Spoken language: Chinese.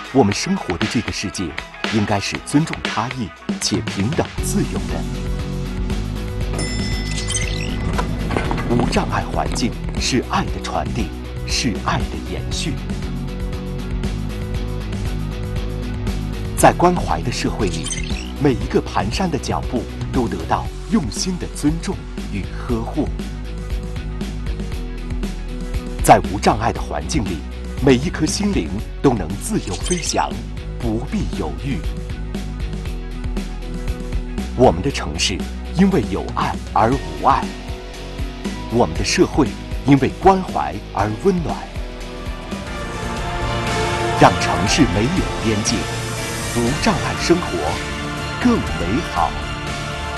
我们生活的这个世界应该是尊重差异且平等自由的。无障碍环境是爱的传递，是爱的延续。在关怀的社会里，每一个蹒跚的脚步都得到用心的尊重与呵护。在无障碍的环境里，每一颗心灵都能自由飞翔，不必犹豫。我们的城市因为有爱而无碍，我们的社会因为关怀而温暖。让城市没有边界，无障碍生活更美好。